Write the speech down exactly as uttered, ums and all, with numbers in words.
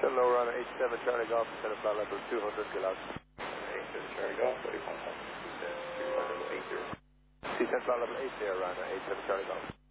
Still low runner eight seven Charlie Golf, descend flight level two hundred, good luck. eight seven Charlie Golf, ready contact. Descend flight level eight zero. Descend flight level eight zero, runner eight seven Charlie Golf.